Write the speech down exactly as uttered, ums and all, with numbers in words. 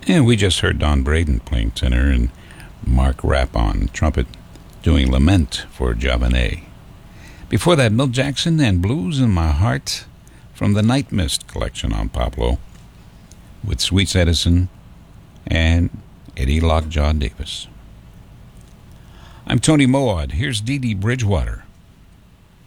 And we just heard Don Braden playing tenor and Mark Rapp on trumpet doing Lament for Javanais. Before that, Milt Jackson and Blues in My Heart from the Night Mist collection on Poplo with Sweets Edison and Eddie Lockjaw Davis. I'm Tony Moad. Here's Dee Dee Bridgewater.